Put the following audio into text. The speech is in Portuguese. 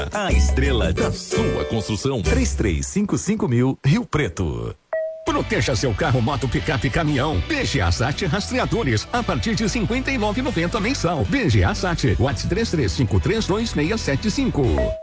A estrela da sua construção. 3355.000 Rio Preto. Proteja seu carro, moto, picape, caminhão. BGA Sat Rastreadores, a partir de R$ 59,90 mensal. BGA Sat, WhatsApp 33532675.